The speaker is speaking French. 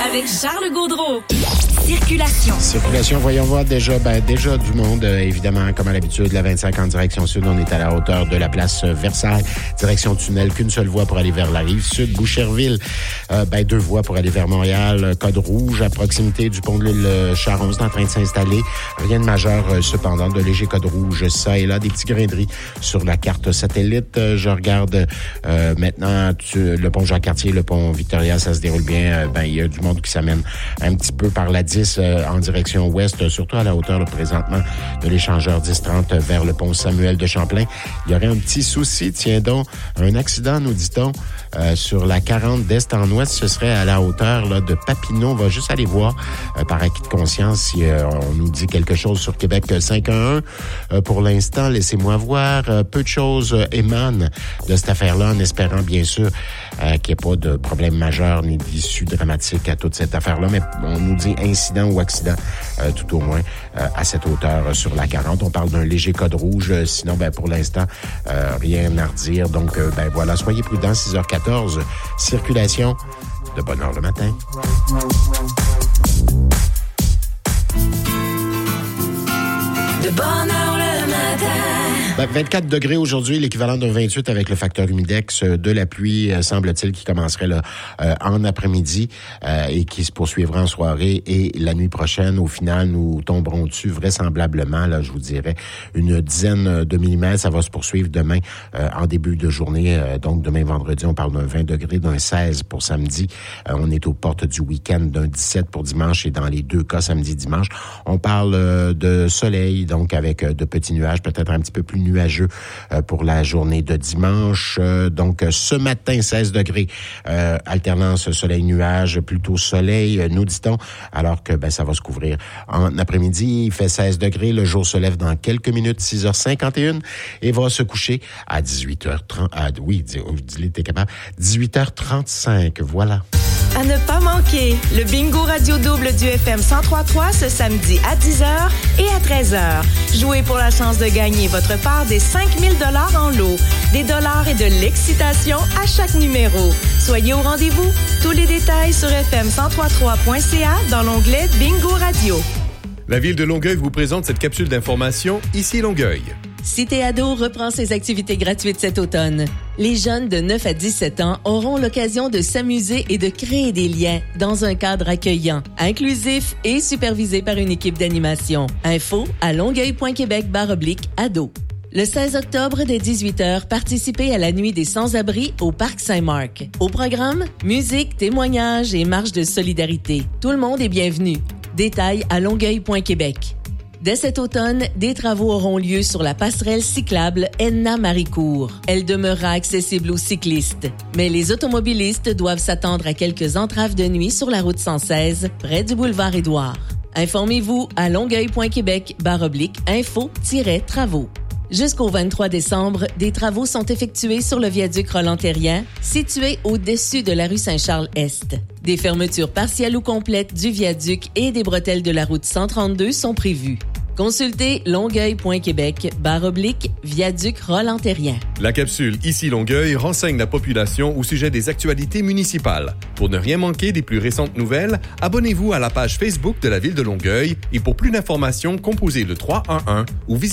avec Charles Gaudreau. Circulation, voyons voir déjà du monde, évidemment, comme à l'habitude, la 25 en direction sud, on est à la hauteur de la place Versailles, direction tunnel, qu'une seule voie pour aller vers la rive sud, Boucherville, 2 voies pour aller vers Montréal, code rouge à proximité du pont de l'île Charon, c'est en train de s'installer, rien de majeur cependant, de léger code rouge, ça et là, des petits grains de riz sur la carte satellite, je regarde maintenant le pont Jean-Cartier, le pont Victoria, ça se déroule bien, il y a du monde qui s'amène un petit peu par la 10 en direction ouest, surtout à la hauteur présentement de l'échangeur 10-30 vers le pont Samuel de Champlain. Il y aurait un petit souci, tiens donc, un accident, nous dit-on, sur la 40 d'est en ouest, ce serait à la hauteur là, de Papineau. On va juste aller voir par acquis de conscience si on nous dit quelque chose sur Québec 511. Pour l'instant, laissez-moi voir. Peu de choses émanent de cette affaire-là, en espérant bien sûr qu'il n'y ait pas de problème majeur ni d'issue dramatique à toute cette affaire-là, mais on nous dit incident ou accident, tout au moins à cette hauteur sur la 40. On parle d'un léger code rouge, sinon pour l'instant, rien à redire. Donc voilà, soyez prudents, 6h14, circulation de bonne heure le matin. De bonne heure le matin. 24 degrés aujourd'hui, l'équivalent d'un 28 avec le facteur humidex, de la pluie, semble-t-il, qui commencerait là en après-midi et qui se poursuivra en soirée et la nuit prochaine. Au final, nous tomberons dessus vraisemblablement, là, je vous dirais, une dizaine de millimètres. Ça va se poursuivre demain en début de journée. Donc, demain vendredi, on parle d'un 20 degrés, d'un 16 pour samedi. On est aux portes du week-end, d'un 17 pour dimanche et dans les deux cas, samedi-dimanche, on parle de soleil, donc avec de petits nuages, peut-être un petit peu plus nuageux pour la journée de dimanche. Donc, ce matin, 16 degrés, alternance soleil-nuage, plutôt soleil, nous dit-on, alors que ça va se couvrir en après-midi. Il fait 16 degrés, le jour se lève dans quelques minutes, 6h51, et va se coucher à 18h30. Oui, dis-le, t'es capable. 18h35, voilà. À ne pas manquer, le bingo radio double du FM 103.3 ce samedi à 10h et à 13h. Jouez pour la chance de gagner votre part des 5 000 $ en lot, des dollars et de l'excitation à chaque numéro. Soyez au rendez-vous. Tous les détails sur fm1033.ca dans l'onglet Bingo Radio. La Ville de Longueuil vous présente cette capsule d'information Ici Longueuil. Cité Ado reprend ses activités gratuites cet automne. Les jeunes de 9 à 17 ans auront l'occasion de s'amuser et de créer des liens dans un cadre accueillant, inclusif et supervisé par une équipe d'animation. Info à longueuil.québec/ado. Le 16 octobre dès 18h, participez à la Nuit des Sans-Abri au Parc Saint-Marc. Au programme, musique, témoignages et marche de solidarité. Tout le monde est bienvenu. Détails à longueuil.québec. Dès cet automne, des travaux auront lieu sur la passerelle cyclable Enna-Maricourt. Elle demeurera accessible aux cyclistes. Mais les automobilistes doivent s'attendre à quelques entraves de nuit sur la route 116, près du boulevard Édouard. Informez-vous à longueuil.québec/info-travaux. Jusqu'au 23 décembre, des travaux sont effectués sur le viaduc Roland-Terrien, situé au-dessus de la rue Saint-Charles-Est. Des fermetures partielles ou complètes du viaduc et des bretelles de la route 132 sont prévues. Consultez longueuil.québec/viaduc Roland-Terrien. La capsule Ici Longueuil renseigne la population au sujet des actualités municipales. Pour ne rien manquer des plus récentes nouvelles, abonnez-vous à la page Facebook de la Ville de Longueuil et pour plus d'informations, composez le 311 ou visitez